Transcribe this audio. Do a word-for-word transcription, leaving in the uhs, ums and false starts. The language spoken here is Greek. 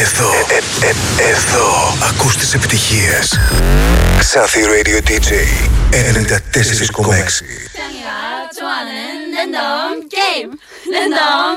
Εδώ, ε, ε, ε, εδώ ακούς τις επιτυχίες. Xathi Radio ντι τζέι ενενήντα τέσσερα κόμμα έξι. 좋아하는 랜덤 게임 랜덤